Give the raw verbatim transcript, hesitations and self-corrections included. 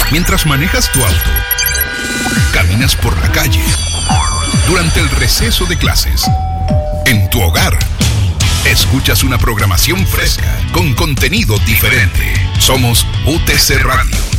Mientras manejas tu auto, caminas por la calle, durante el receso de clases, en tu hogar, escuchas una programación fresca con contenido diferente. Somos U T C Radio.